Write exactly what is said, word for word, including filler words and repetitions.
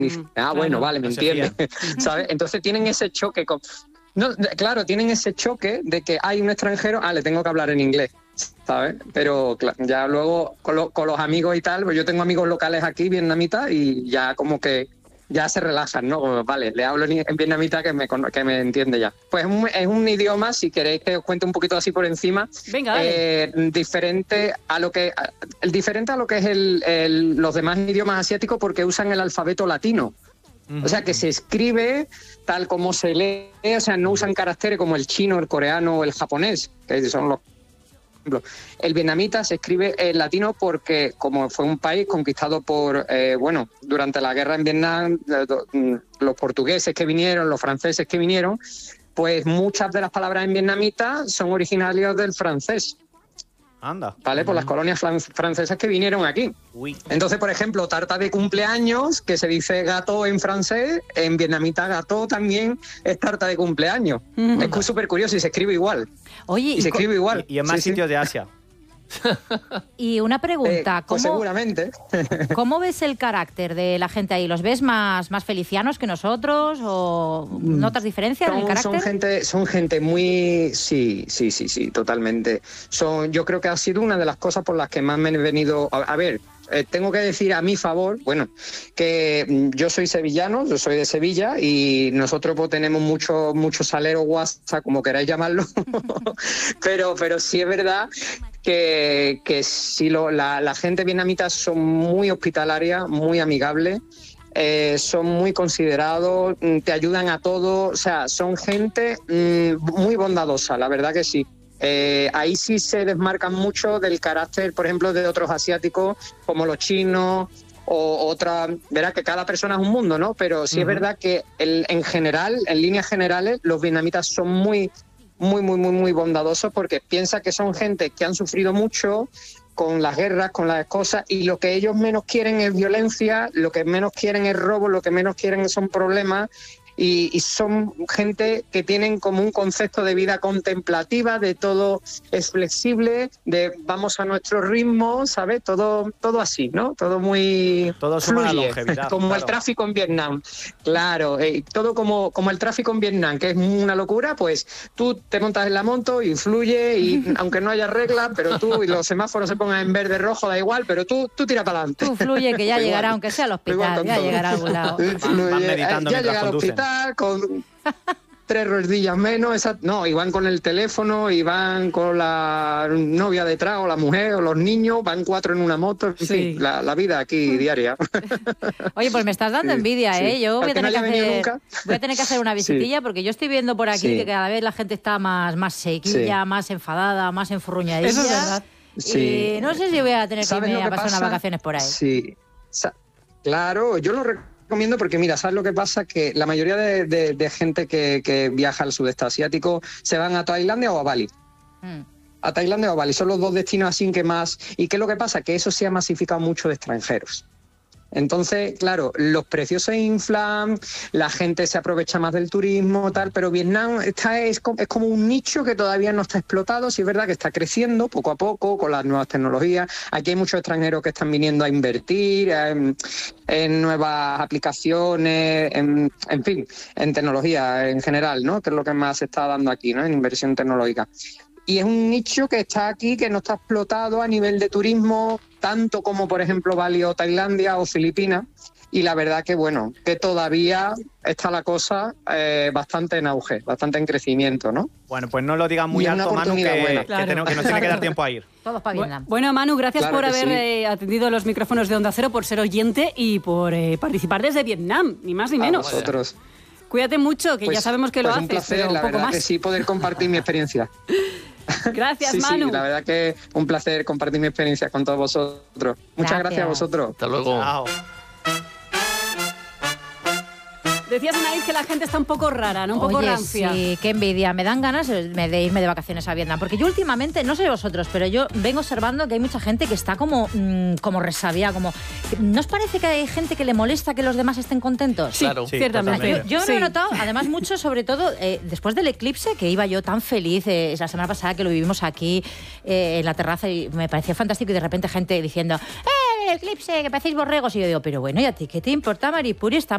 Mm, ah, claro, bueno, vale, me entiende. ¿Sabes? Entonces tienen ese choque con... No, claro, tienen ese choque de que hay un extranjero, ah, le tengo que hablar en inglés, ¿sabes? Pero ya luego con, lo, con los amigos y tal, pues yo tengo amigos locales aquí, vietnamitas, y ya como que ya se relajan, ¿no? Como, vale, le hablo en vietnamita que me, que me entiende ya. Pues es un, es un idioma, si queréis que os cuente un poquito así por encima, Venga, eh, diferente a lo que el diferente a lo que es el, el, los demás idiomas asiáticos, porque usan el alfabeto latino. O sea, que se escribe tal como se lee, o sea, no usan caracteres como el chino, el coreano o el japonés, que son los ejemplos. El vietnamita se escribe en latino porque, como fue un país conquistado por, eh, bueno, durante la guerra en Vietnam, los portugueses que vinieron, los franceses que vinieron, pues muchas de las palabras en vietnamita son originarias del francés. Anda. ¿Vale? Por las colonias francesas que vinieron aquí. Uy. Entonces, por ejemplo, tarta de cumpleaños, que se dice gato en francés, en vietnamita gato también es tarta de cumpleaños. Mm. Es súper curioso y se escribe igual. Oye, y se escribe igual. Y, y en más sí, sitios sí. de Asia. Y una pregunta, eh, pues ¿cómo, seguramente. ¿cómo ves el carácter de la gente ahí? ¿Los ves más, más felicianos que nosotros o notas diferencias son, en el carácter? Son gente, son gente muy... Sí, sí, sí, sí, totalmente. Son, yo creo que ha sido una de las cosas por las que más me he venido... A, a ver, eh, tengo que decir a mi favor, bueno, que yo soy sevillano, yo soy de Sevilla y nosotros pues, tenemos muchos mucho salero WhatsApp, como queráis llamarlo, pero, pero sí es verdad que, que sí, lo, la, la gente vietnamita son muy hospitalaria, muy amigable, eh, son muy considerados, te ayudan a todo, o sea, son gente mmm, muy bondadosa, la verdad que sí. Eh, ahí sí se desmarcan mucho del carácter, por ejemplo, de otros asiáticos como los chinos o otra. Verá que cada persona es un mundo, ¿no? Pero sí uh-huh. es verdad que el, en general, en líneas generales, los vietnamitas son muy, muy, muy, muy, muy bondadosos porque piensa que son gente que han sufrido mucho con las guerras, con las cosas, y lo que ellos menos quieren es violencia, lo que menos quieren es robo, lo que menos quieren son problemas. Y, y son gente que tienen como un concepto de vida contemplativa, de todo es flexible, de vamos a nuestro ritmo, ¿sabes? Todo, todo así, ¿no? Todo muy todo fluye, la longevidad, como claro. El tráfico en Vietnam. Claro, eh, todo como, como el tráfico en Vietnam, que es una locura, pues tú te montas en la moto y fluye, y aunque no haya reglas, pero tú y los semáforos se pongan en verde, rojo, da igual, pero tú, tú tira para adelante. Tú fluye, que ya llegará, igual, aunque sea al hospital, ya todo. Llegará a algún lado. Van, van meditando ya mientras conducen. Con tres rodillas menos, esa, no, y van con el teléfono, y van con la novia detrás, o la mujer, o los niños, van cuatro en una moto, en sí. fin, la, la vida aquí diaria. Oye, pues me estás dando sí, envidia, ¿eh? Sí. Yo voy a, tener no que hacer, voy a tener que hacer una visitilla, sí. porque yo estoy viendo por aquí sí. que cada vez la gente está más, más sequilla, sí. más enfadada, más enfurruñadilla. Eso es verdad. Sí. Y no sé si voy a tener que irme a pasar unas vacaciones por ahí. Sí, claro, yo lo recuerdo. Recomiendo porque, mira, ¿sabes lo que pasa? Que la mayoría de, de, de gente que, que viaja al sudeste asiático se van a Tailandia o a Bali. Mm. A Tailandia o a Bali. Son los dos destinos así que más... ¿Y qué es lo que pasa? Que eso se ha masificado mucho de extranjeros. Entonces, claro, los precios se inflan, la gente se aprovecha más del turismo, tal, pero Vietnam está, es, es como un nicho que todavía no está explotado. Sí es verdad que está creciendo poco a poco con las nuevas tecnologías. Aquí hay muchos extranjeros que están viniendo a invertir en, en nuevas aplicaciones, en, en fin, en tecnología en general, ¿no? Que es lo que más se está dando aquí, ¿no? En inversión tecnológica. Y es un nicho que está aquí, que no está explotado a nivel de turismo, tanto como, por ejemplo, Bali o Tailandia o Filipinas. Y la verdad que, bueno, que todavía está la cosa eh, bastante en auge, bastante en crecimiento, ¿no? Bueno, pues no lo digas muy alto, Manu, que, claro. que, tenemos, que nos tiene que dar tiempo a ir. Todos para Vietnam. Bueno, Manu, gracias claro por haber sí. eh, atendido los micrófonos de Onda Cero, por ser oyente y por eh, participar desde Vietnam, ni más ni menos. A vosotros. Cuídate mucho, que pues, ya sabemos que pues lo un haces, placer, pero un la poco verdad más. que sí, poder compartir mi experiencia. Gracias, sí, Manu. Sí, la verdad que un placer compartir mi experiencia con todos vosotros. Muchas gracias, gracias a vosotros. Hasta luego. Chao. Decías, Anaís, que la gente está un poco rara, ¿no? Un Oye, poco rancia. Sí, qué envidia. Me dan ganas de irme de vacaciones a Vietnam. Porque yo últimamente, no sé vosotros, pero yo vengo observando que hay mucha gente que está como, mmm, como resabia, como... ¿No os parece que hay gente que le molesta que los demás estén contentos? Sí, claro. Sí, ciertamente. Yo, yo sí. lo he notado, además, mucho, sobre todo, eh, después del eclipse, que iba yo tan feliz, eh, la semana pasada que lo vivimos aquí eh, en la terraza, y me parecía fantástico, y de repente gente diciendo, ¡eh, el eclipse, que parecéis borregos! Y yo digo, pero bueno, ¿y a ti qué te importa, Maripuri? Está